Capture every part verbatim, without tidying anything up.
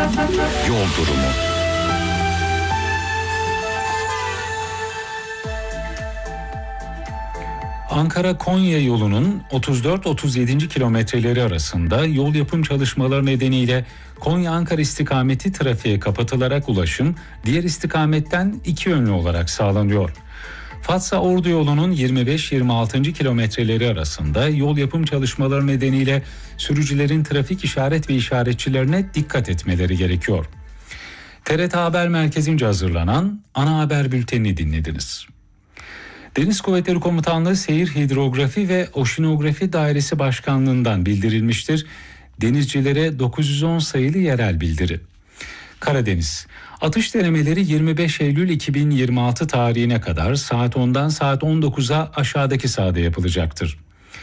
Yol durumu. Ankara-Konya yolunun otuz dört otuz yedi. kilometreleri arasında yol yapım çalışmaları nedeniyle Konya-Ankara istikameti trafiğe kapatılarak ulaşım diğer istikametten iki yönlü olarak sağlanıyor. Fatsa-Ordu yolunun yirmi beş yirmi altı. kilometreleri arasında yol yapım çalışmaları nedeniyle sürücülerin trafik işaret ve işaretçilerine dikkat etmeleri gerekiyor. T R T Haber Merkezi'nce hazırlanan ana haber bültenini dinlediniz. Deniz Kuvvetleri Komutanlığı Seyir Hidrografi ve Oşinografi Dairesi Başkanlığı'ndan bildirilmiştir. Denizcilere dokuz yüz on sayılı yerel bildiri. Karadeniz. Atış denemeleri yirmi beş Eylül iki bin yirmi altı tarihine kadar saat ondan saat on dokuza aşağıdaki sahada yapılacaktır.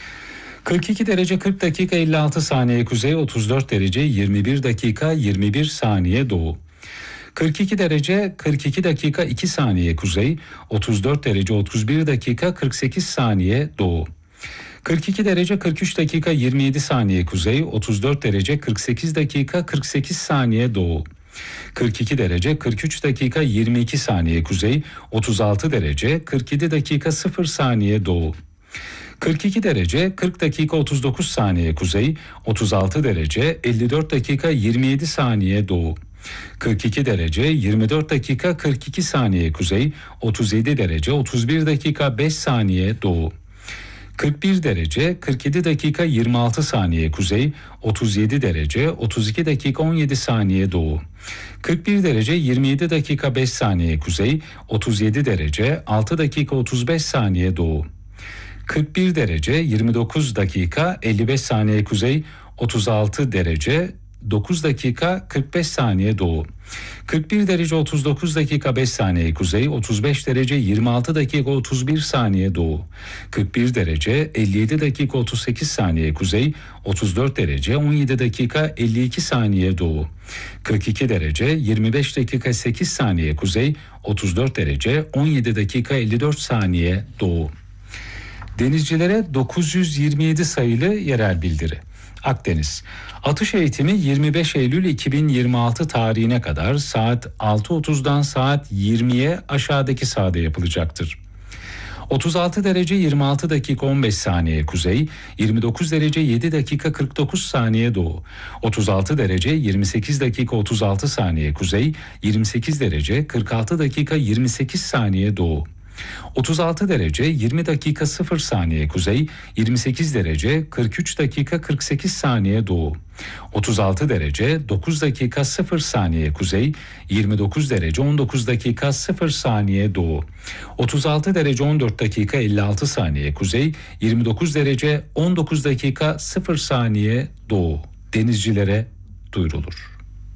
kırk iki derece kırk dakika elli altı saniye kuzey, otuz dört derece yirmi bir dakika yirmi bir saniye doğu. kırk iki derece kırk iki dakika iki saniye kuzey, otuz dört derece otuz bir dakika kırk sekiz saniye doğu. kırk iki derece kırk üç dakika yirmi yedi saniye kuzey, otuz dört derece kırk sekiz dakika kırk sekiz saniye doğu. kırk iki derece kırk üç dakika yirmi iki saniye kuzey, otuz altı derece kırk yedi dakika sıfır saniye doğu. kırk iki derece kırk dakika otuz dokuz saniye kuzey, otuz altı derece elli dört dakika yirmi yedi saniye doğu. kırk iki derece yirmi dört dakika kırk iki saniye kuzey, otuz yedi derece otuz bir dakika beş saniye doğu. kırk bir derece kırk yedi dakika yirmi altı saniye kuzey, otuz yedi derece otuz iki dakika on yedi saniye doğu. kırk bir derece yirmi yedi dakika beş saniye kuzey, otuz yedi derece altı dakika otuz beş saniye doğu. kırk bir derece yirmi dokuz dakika elli beş saniye kuzey, otuz altı derece dokuz dakika kırk beş saniye doğu. kırk bir derece otuz dokuz dakika beş saniye kuzey, otuz beş derece yirmi altı dakika otuz bir saniye doğu. kırk bir derece elli yedi dakika otuz sekiz saniye kuzey, otuz dört derece on yedi dakika elli iki saniye doğu. kırk iki derece yirmi beş dakika sekiz saniye kuzey, otuz dört derece on yedi dakika elli dört saniye doğu. Denizcilere dokuz yüz yirmi yedi sayılı yerel bildiri. Akdeniz. Atış eğitimi yirmi beş Eylül iki bin yirmi altı tarihine kadar saat altı otuzdan saat yirmiye aşağıdaki sahada yapılacaktır. otuz altı derece yirmi altı dakika on beş saniye kuzey, yirmi dokuz derece yedi dakika kırk dokuz saniye doğu. otuz altı derece yirmi sekiz dakika otuz altı saniye kuzey, yirmi sekiz derece kırk altı dakika yirmi sekiz saniye doğu. otuz altı derece yirmi dakika sıfır saniye kuzey, yirmi sekiz derece kırk üç dakika kırk sekiz saniye doğu. otuz altı derece dokuz dakika sıfır saniye kuzey, yirmi dokuz derece on dokuz dakika sıfır saniye doğu. otuz altı derece on dört dakika elli altı saniye kuzey, yirmi dokuz derece on dokuz dakika sıfır saniye doğu. Denizcilere duyurulur.